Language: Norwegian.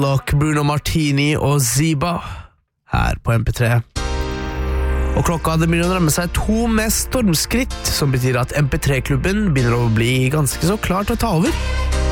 Lock, Bruno Martini og Ziba her på MP3. Og klokka hadde begynt å nærme seg 2 med stormskritt, som betyr at MP3-klubben begynner å bli ganske så klar til å ta over.